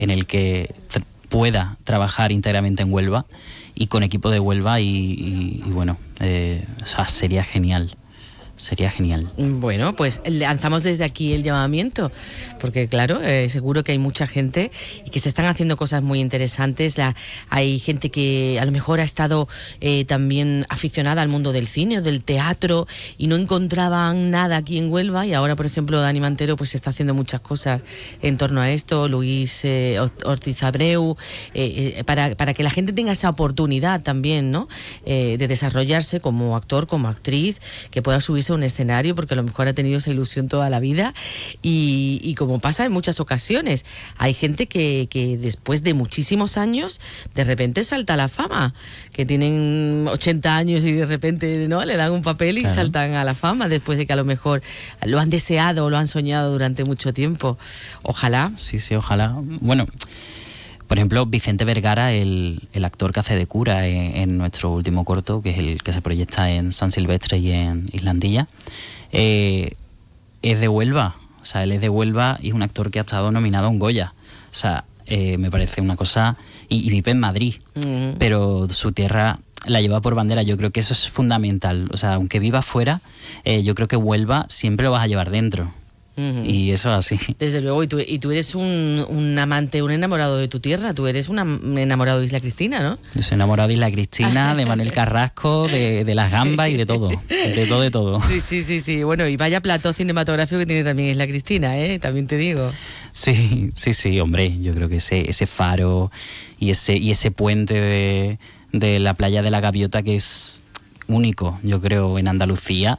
en el que pueda trabajar íntegramente en Huelva y con equipo de Huelva y bueno, o sea, sería genial. Sería genial. Bueno, pues lanzamos desde aquí el llamamiento, porque claro, seguro que hay mucha gente y que se están haciendo cosas muy interesantes. Hay gente que a lo mejor ha estado también aficionada al mundo del cine o del teatro y no encontraban nada aquí en Huelva, y ahora, por ejemplo, Dani Mantero pues está haciendo muchas cosas en torno a esto, Luis Ortiz Abreu, para que la gente tenga esa oportunidad también, ¿no? De desarrollarse como actor, como actriz, que pueda subirse a un escenario, porque a lo mejor ha tenido esa ilusión toda la vida, y como pasa en muchas ocasiones, hay gente que después de muchísimos años de repente salta a la fama, que tienen 80 años y de repente, ¿no?, le dan un papel y saltan a la fama después de que a lo mejor lo han deseado o lo han soñado durante mucho tiempo. Ojalá. Sí, ojalá. Bueno, por ejemplo, Vicente Vergara, el actor que hace de cura en nuestro último corto, que es el que se proyecta en San Silvestre y en Islandilla, es de Huelva. O sea, él es de Huelva y es un actor que ha estado nominado a un Goya. O sea, me parece una cosa... Y vive en Madrid, pero su tierra la lleva por bandera. Yo creo que eso es fundamental. O sea, aunque viva fuera, yo creo que Huelva siempre lo vas a llevar dentro. Y eso así. Desde luego, y tú eres un amante, un enamorado de tu tierra, tú eres un enamorado de Isla Cristina, ¿no? Yo soy enamorado de Isla Cristina, de Manuel Carrasco, de las gambas y de todo, de todo. Sí, bueno, y vaya plató cinematográfico que tiene también Isla Cristina, también te digo. Sí, hombre, yo creo que ese faro y ese puente de la playa de la Gaviota, que es único, yo creo, en Andalucía,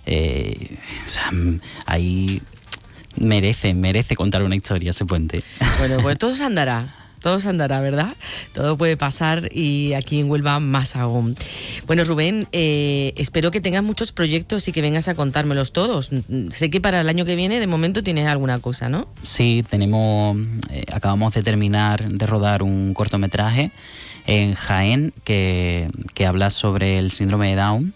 o sea, ahí... Merece contar una historia ese puente. Bueno, pues todo se andará, ¿verdad? Todo puede pasar, y aquí en Huelva más aún. Bueno, Rubén, espero que tengas muchos proyectos y que vengas a contármelos todos. Sé que para el año que viene de momento tienes alguna cosa, ¿no? Sí, acabamos de terminar de rodar un cortometraje en Jaén que habla sobre el síndrome de Down.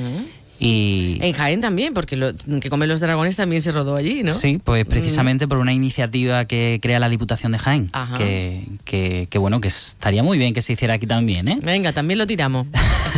Y en Jaén también, porque que comen los dragones también se rodó allí, ¿no? Sí, pues precisamente por una iniciativa que crea la Diputación de Jaén, que bueno, que estaría muy bien que se hiciera aquí también, ¿eh? Venga, también lo tiramos.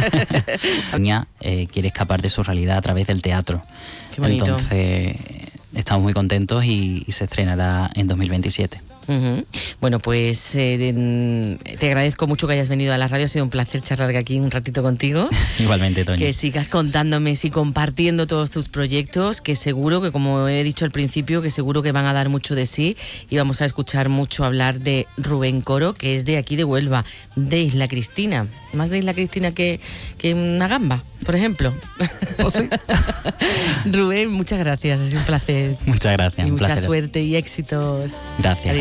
Niña quiere escapar de su realidad a través del teatro. Qué bonito. Entonces estamos muy contentos y se estrenará en 2027. Bueno, pues te agradezco mucho que hayas venido a la radio. Ha sido un placer charlar aquí un ratito contigo. Igualmente, Toñi. Que sigas contándome y compartiendo todos tus proyectos, que seguro que, como he dicho al principio, que seguro que van a dar mucho de sí, y vamos a escuchar mucho hablar de Rubén Coro, que es de aquí de Huelva, de Isla Cristina. Más de Isla Cristina que una gamba, por ejemplo. ¿Oh, sí? Rubén, muchas gracias, ha sido un placer. Muchas gracias. Y un mucha placer. suerte y éxitos. Gracias.